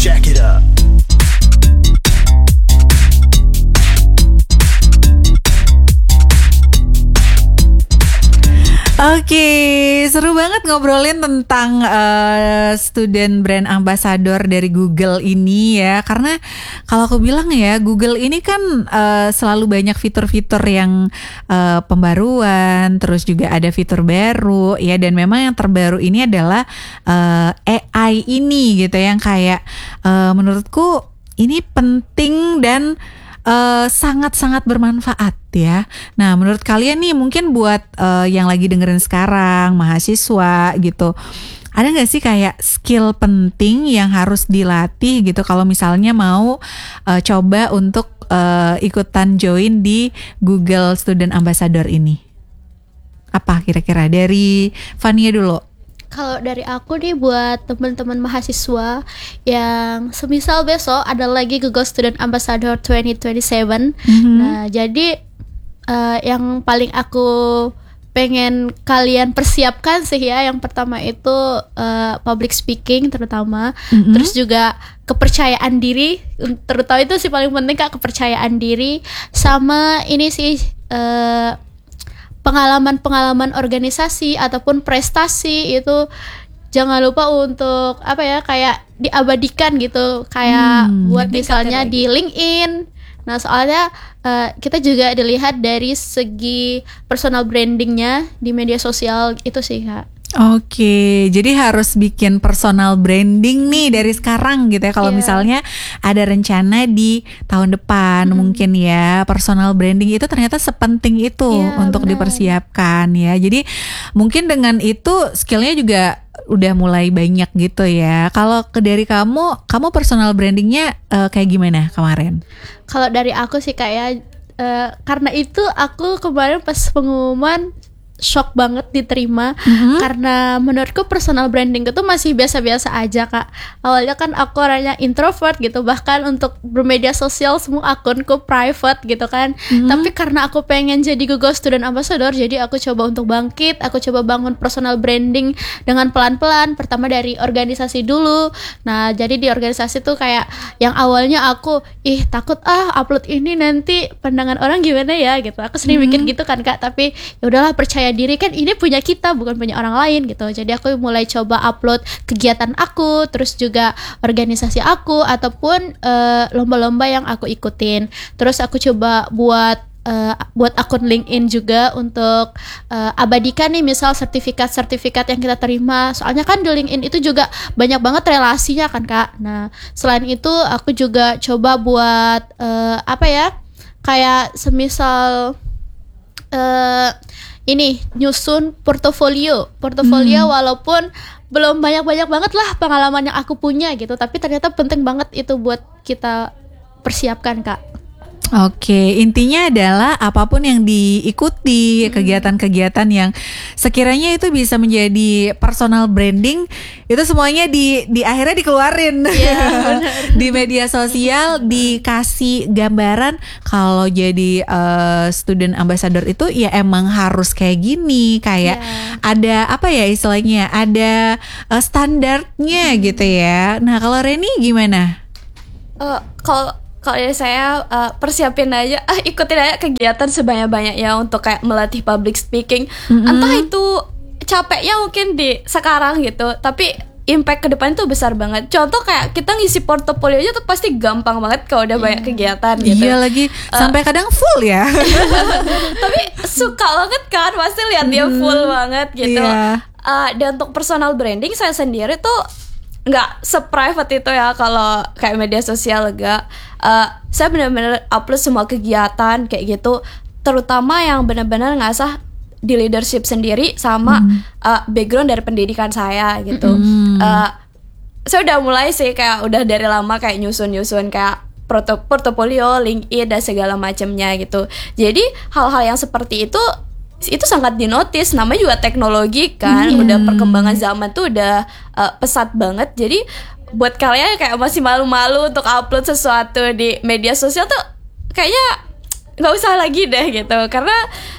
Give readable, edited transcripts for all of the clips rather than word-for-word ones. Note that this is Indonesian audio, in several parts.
Jack it up. Oke, seru banget ngobrolin tentang student brand ambassador dari Google ini ya. Karena kalau aku bilang ya, Google ini kan selalu banyak fitur-fitur yang pembaruan, terus juga ada fitur baru ya. Dan memang yang terbaru ini adalah AI ini gitu, yang kayak menurutku ini penting dan sangat-sangat bermanfaat ya. Nah, menurut kalian nih, mungkin buat yang lagi dengerin sekarang, mahasiswa gitu, ada nggak sih kayak skill penting yang harus dilatih gitu kalau misalnya mau coba untuk ikutan join di Google Student Ambassador ini? Apa kira-kira? Dari Fania dulu. Kalau dari aku nih, buat teman-teman mahasiswa yang semisal besok ada lagi Google Student Ambassador 2027. Nah, jadi yang paling aku pengen kalian persiapkan sih ya, yang pertama itu public speaking terutama, terus juga kepercayaan diri, terutama itu sih paling penting Kak, kepercayaan diri, sama ini sih pengalaman-pengalaman organisasi ataupun prestasi itu jangan lupa untuk apa ya, kayak diabadikan gitu, kayak buat misalnya di LinkedIn. Nah, soalnya kita juga dilihat dari segi personal brandingnya di media sosial itu sih Kak. Oke, jadi harus bikin personal branding nih dari sekarang gitu ya. Kalau misalnya ada rencana di tahun depan mungkin ya, personal branding itu ternyata sepenting itu untuk dipersiapkan ya. Jadi mungkin dengan itu skillnya juga udah mulai banyak gitu ya. Kalau dari kamu personal brandingnya kayak gimana kemarin? Kalau dari aku sih kayak karena itu aku kemarin pas pengumuman shock banget diterima, karena menurutku personal branding itu masih biasa-biasa aja Kak. Awalnya kan aku orangnya introvert gitu, bahkan untuk bermedia sosial semua akunku private gitu kan. Tapi karena aku pengen jadi Google Student Ambassador, jadi aku coba untuk bangkit, aku coba bangun personal branding dengan pelan-pelan. Pertama dari organisasi dulu. Nah, jadi di organisasi tuh kayak yang awalnya aku takut upload ini nanti pandangan orang gimana ya gitu. Aku sering mikir gitu kan Kak, tapi ya udahlah, percaya diri, kan ini punya kita bukan punya orang lain gitu. Jadi aku mulai coba upload kegiatan aku, terus juga organisasi aku ataupun lomba-lomba yang aku ikutin. Terus aku coba buat akun LinkedIn juga untuk abadikan nih misal sertifikat-sertifikat yang kita terima. Soalnya kan di LinkedIn itu juga banyak banget relasinya kan Kak. Nah, selain itu aku juga coba buat apa ya, kayak semisal ini nyusun portofolio walaupun belum banyak banget lah pengalaman yang aku punya gitu, tapi ternyata penting banget itu buat kita persiapkan Kak. Oke, intinya adalah apapun yang diikuti, kegiatan-kegiatan yang sekiranya itu bisa menjadi personal branding, itu semuanya di akhirnya dikeluarin di media sosial, dikasih gambaran kalau jadi student ambassador itu ya emang harus kayak gini, kayak ada apa ya istilahnya, ada standarnya gitu ya. Nah, kalau Reni gimana? Kalau dari saya persiapin aja, ikutin aja kegiatan sebanyak-banyak ya untuk kayak melatih public speaking. Entah itu capeknya mungkin di sekarang gitu, tapi impact ke depan tuh besar banget. Contoh kayak kita ngisi portofolio aja tuh pasti gampang banget kalau udah banyak kegiatan gitu. Iya lagi, sampai kadang full ya. Tapi suka banget kan, pasti lihat dia full banget gitu. Dan untuk personal branding saya sendiri tuh nggak se-private itu ya kalau kayak media sosial enggak. Saya benar-benar upload semua kegiatan kayak gitu, terutama yang benar-benar ngasah di leadership sendiri sama background dari pendidikan saya gitu. Saya udah mulai sih kayak udah dari lama kayak nyusun kayak portofolio, LinkedIn dan segala macamnya gitu. Jadi hal-hal yang seperti itu sangat dinotis, namanya juga teknologi kan, udah perkembangan zaman tuh udah pesat banget. Jadi buat kalian kayak masih malu-malu untuk upload sesuatu di media sosial tuh kayaknya nggak usah lagi deh gitu, karena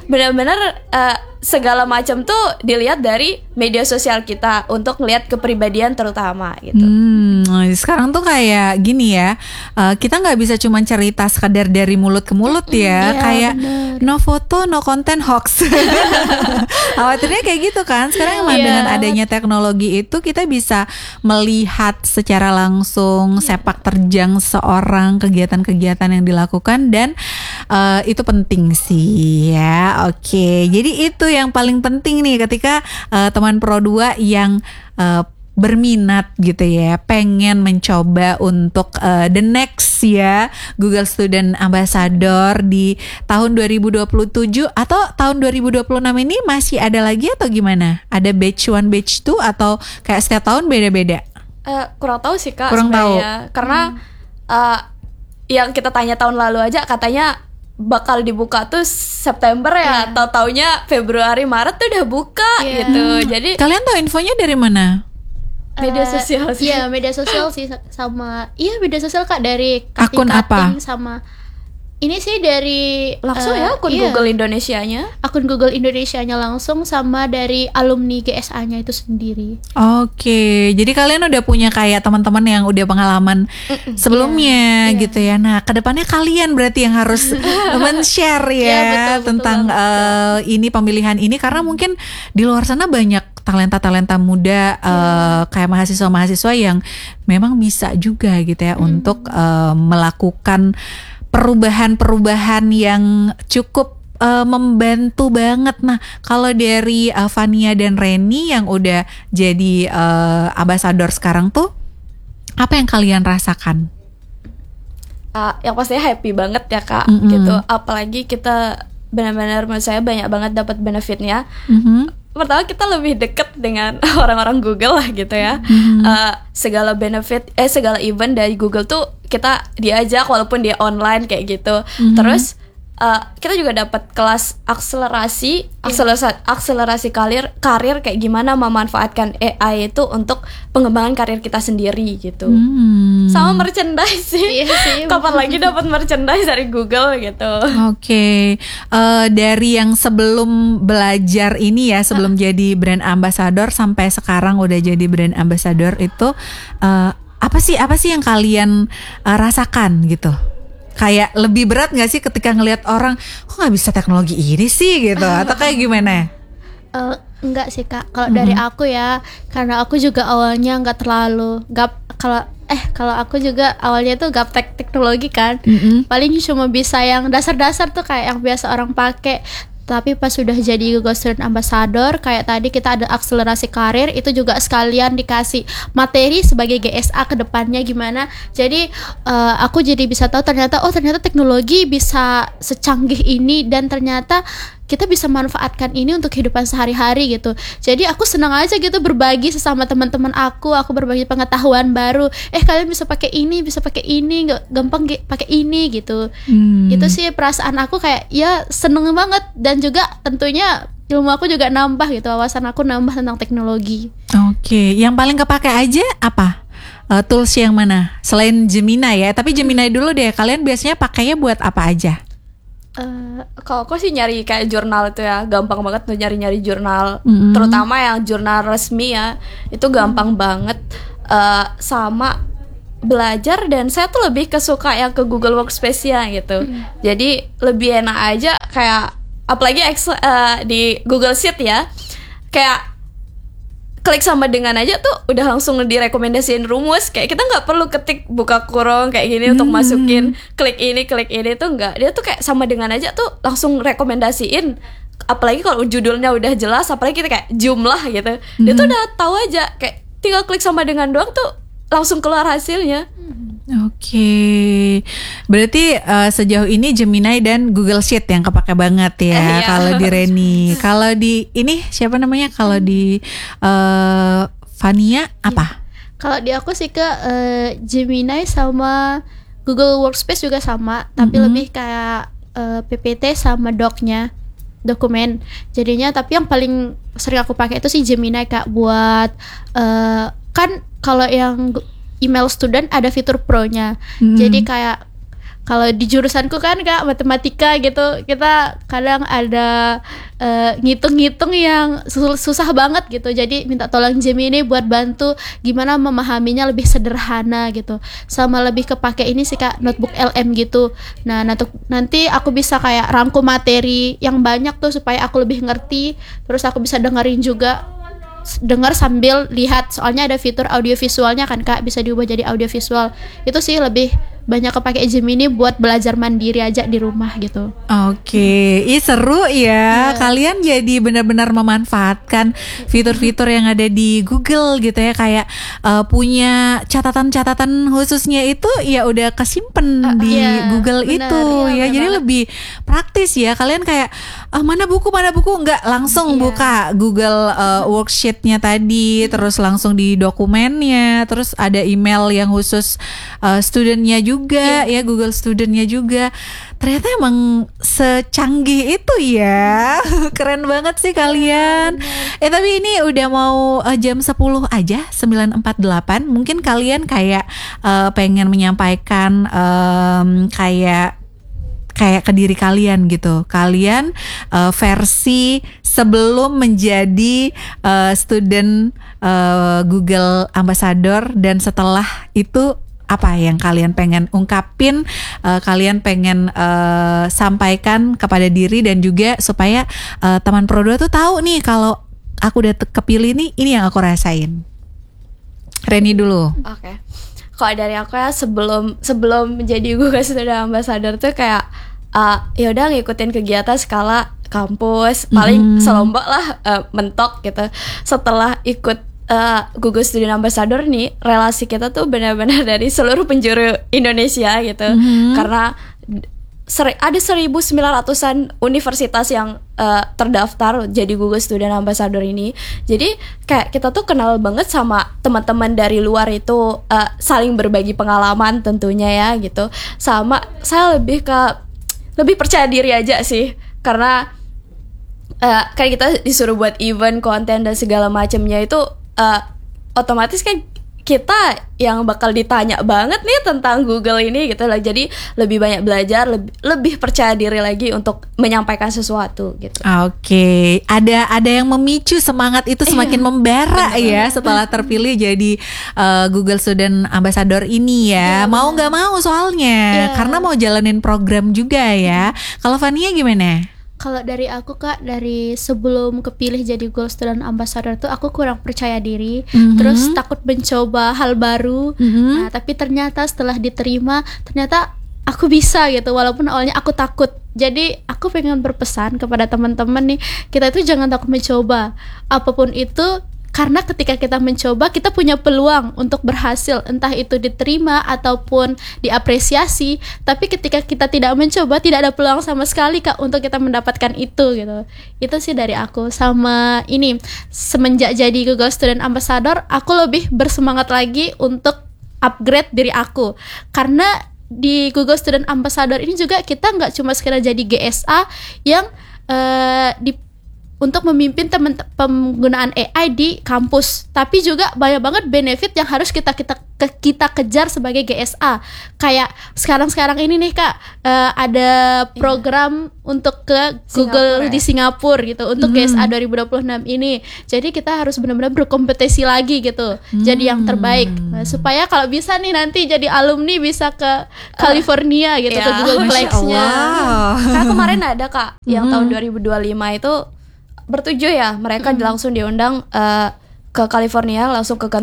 benar-benar segala macam tuh dilihat dari media sosial kita untuk ngelihat kepribadian terutama gitu. Sekarang tuh kayak gini ya, kita nggak bisa cuma cerita sekedar dari mulut ke mulut ya, kayak bener. No foto, no konten, hoax. Khawatirnya kayak gitu kan. Sekarang emang dengan adanya teknologi itu kita bisa melihat secara langsung sepak terjang seorang, kegiatan-kegiatan yang dilakukan, dan itu penting sih ya. Oke, jadi itu yang paling penting nih ketika teman Pro 2 yang berminat gitu ya, pengen mencoba untuk the next ya Google Student Ambassador di tahun 2027 atau tahun 2026 ini masih ada lagi atau gimana? Ada batch 1, batch 2 atau kayak setiap tahun beda-beda? Kurang tahu sih Kak. Kurang tahu. Karena yang kita tanya tahun lalu aja katanya bakal dibuka tuh September ya, taunya Februari Maret tuh udah buka gitu. Jadi kalian tahu infonya dari mana? Media sosial sih. Iya, media sosial sih sama media sosial Kak, dari akun apa? Sama ini sih dari langsung ya akun Google Indonesianya. Akun Google Indonesianya langsung, sama dari alumni GSA-nya itu sendiri. Oke, jadi kalian udah punya kayak teman-teman yang udah pengalaman sebelumnya gitu ya. Nah, kedepannya kalian berarti yang harus men-share ya betul, tentang ini pemilihan ini, karena mungkin di luar sana banyak talenta-talenta muda kayak mahasiswa-mahasiswa yang memang bisa juga gitu ya untuk melakukan perubahan-perubahan yang cukup membantu banget. Nah, kalau dari Fania dan Reni yang udah jadi ambasador sekarang tuh, apa yang kalian rasakan? Yang pastinya happy banget ya Kak, gitu. Apalagi kita benar-benar, menurut saya banyak banget dapat benefitnya. Pertama, kita lebih deket dengan orang-orang Google lah gitu ya. Segala benefit, segala event dari Google tuh kita diajak walaupun dia online kayak gitu. Terus kita juga dapat kelas akselerasi karir kayak gimana memanfaatkan AI itu untuk pengembangan karir kita sendiri gitu. Sama merchandise sih. Kapan lagi dapat merchandise dari Google gitu. Oke. Dari yang sebelum belajar ini ya, sebelum jadi brand ambassador sampai sekarang udah jadi brand ambassador itu apa sih yang kalian rasakan gitu? Kayak lebih berat gak sih ketika ngelihat orang kok gak bisa teknologi ini sih gitu, atau kayak gimana? Enggak sih Kak, kalau dari aku ya, karena aku juga awalnya nggak terlalu kalau aku juga awalnya tuh gaptek teknologi kan, paling cuma bisa yang dasar-dasar tuh kayak yang biasa orang pakai. Tapi pas sudah jadi Google Student Ambassador, kayak tadi kita ada akselerasi karir, itu juga sekalian dikasih materi sebagai GSA ke depannya gimana. Jadi aku jadi bisa tahu ternyata teknologi bisa secanggih ini, dan ternyata kita bisa manfaatkan ini untuk kehidupan sehari-hari gitu. Jadi aku senang aja gitu berbagi sesama teman-teman aku berbagi pengetahuan baru. Kalian bisa pakai ini, gampang pakai ini gitu. Itu sih perasaan aku, kayak ya seneng banget, dan juga tentunya ilmu aku juga nambah gitu, wawasan aku nambah tentang teknologi. Oke, yang paling kepake aja apa? Tools yang mana? Selain Gemini ya, tapi Gemini dulu deh. Kalian biasanya pakainya buat apa aja? Kalau aku sih nyari kayak jurnal itu ya, gampang banget tuh nyari jurnal, terutama yang jurnal resmi ya, itu gampang banget. Sama belajar, dan saya tuh lebih kesuka yang ke Google Workspace ya gitu. Jadi lebih enak aja, kayak apalagi di Google Sheet ya, kayak klik sama dengan aja tuh udah langsung direkomendasiin rumus. Kayak kita nggak perlu ketik buka kurung kayak gini untuk masukin klik ini tuh nggak. Dia tuh kayak sama dengan aja tuh langsung rekomendasiin. Apalagi kalau judulnya udah jelas, apalagi kita kayak jumlah gitu, dia tuh udah tahu aja, kayak tinggal klik sama dengan doang tuh langsung keluar hasilnya. Oke, berarti sejauh ini Gemini dan Google Sheet yang kepake banget ya. Kalau di Reni, kalau di ini siapa namanya? Kalau di Fania apa? Kalau di aku sih ke Gemini sama Google Workspace juga sama, tapi lebih kayak PPT sama dokumen jadinya. Tapi yang paling sering aku pakai itu sih Gemini Kak, buat kan kalau yang email student ada fitur pro-nya. Jadi kayak Kalau di jurusanku kan Kak matematika gitu, kita kadang ada ngitung-ngitung yang susah banget gitu. Jadi minta tolong Gemini buat bantu gimana memahaminya lebih sederhana gitu. Sama lebih kepake ini sih Kak, notebook LM gitu. Nah, nanti aku bisa kayak rangkum materi yang banyak tuh supaya aku lebih ngerti. Terus aku bisa dengerin juga, dengar sambil lihat, soalnya ada fitur audio visualnya kan Kak, bisa diubah jadi audio visual. Itu sih lebih banyak kepake Gemini buat belajar mandiri aja di rumah gitu. Oke, seru ya. Kalian jadi benar-benar memanfaatkan fitur-fitur yang ada di Google gitu ya, kayak punya catatan-catatan khususnya itu ya udah kesimpan di Google benar, itu ya. Jadi banget. lebih praktis ya. Kalian kayak mana buku nggak langsung buka Google worksheet-nya tadi, terus langsung di dokumennya, terus ada email yang khusus studentnya juga ya, Google Student-nya juga. Ternyata emang secanggih itu ya. Keren banget sih kalian. Tapi ini udah mau jam 10 aja, 9.48. Mungkin kalian kayak pengen menyampaikan kayak ke diri kalian gitu. Kalian versi sebelum menjadi student Google Ambassador, dan setelah itu apa yang kalian pengen ungkapin, kalian pengen sampaikan kepada diri, dan juga supaya teman Pro2 tuh tahu nih kalau aku udah kepilih nih, ini yang aku rasain. Reni dulu. Oke. Kalau dari aku ya, sebelum menjadi Google Student Ambassador tuh kayak ya udah ngikutin kegiatan skala kampus, paling selombok lah, mentok gitu. Setelah ikut Google Student Ambassador nih, relasi kita tuh benar-benar dari seluruh penjuru Indonesia gitu. Karena ada 1.900-an universitas yang terdaftar jadi Google Student Ambassador ini. Jadi kayak kita tuh kenal banget sama teman-teman dari luar itu, saling berbagi pengalaman tentunya ya gitu. Sama saya lebih percaya diri aja sih, karena kan kita disuruh buat event, konten dan segala macamnya itu, otomatis kan kita yang bakal ditanya banget nih tentang Google ini gitu lah. Jadi lebih banyak belajar, lebih percaya diri lagi untuk menyampaikan sesuatu gitu. Oke, ada yang memicu semangat itu semakin membara ya setelah terpilih jadi Google Student Ambassador ini ya. Mau nggak mau soalnya, karena mau jalanin program juga ya. Kalau Fania gimana? Kalau dari aku Kak, dari sebelum kepilih jadi Google Student Ambassador tuh aku kurang percaya diri, terus takut mencoba hal baru. Nah, tapi ternyata setelah diterima, ternyata aku bisa gitu, walaupun awalnya aku takut. Jadi aku pengen berpesan kepada teman-teman nih, kita itu jangan takut mencoba apapun itu, karena ketika kita mencoba, kita punya peluang untuk berhasil, entah itu diterima ataupun diapresiasi. Tapi ketika kita tidak mencoba, tidak ada peluang sama sekali Kak untuk kita mendapatkan itu gitu. Itu sih dari aku. Sama ini, semenjak jadi Google Student Ambassador, aku lebih bersemangat lagi untuk upgrade diri aku. Karena di Google Student Ambassador ini juga kita nggak cuma sekedar jadi GSA yang untuk memimpin penggunaan AI di kampus, tapi juga banyak banget benefit yang harus kita kejar sebagai GSA. Kayak sekarang ini nih Kak, ada program untuk ke Google di Singapura gitu, untuk GSA 2026 ini. Jadi kita harus benar-benar berkompetisi lagi gitu, jadi yang terbaik. Nah, supaya kalau bisa nih nanti jadi alumni bisa ke California gitu, ke Google Flex-nya. Karena kemarin ada Kak, yang tahun 2025 itu bertujuh ya, mereka langsung diundang ke California, langsung ke